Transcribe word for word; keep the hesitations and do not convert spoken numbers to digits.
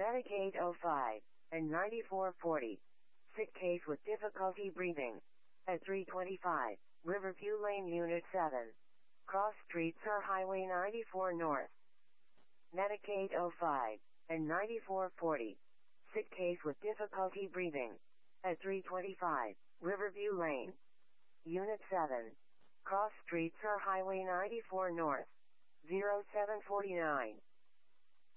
Medicaid oh five and ninety-four forty. Sick case with difficulty breathing. At three twenty-five, Riverview Lane Unit seven. Cross Street Sur Highway ninety-four North. Medicaid oh five and ninety-four forty. Sick case with difficulty breathing. At three twenty-five, Riverview Lane. Unit seven. Cross Street Sur Highway ninety-four North. zero seven four nine.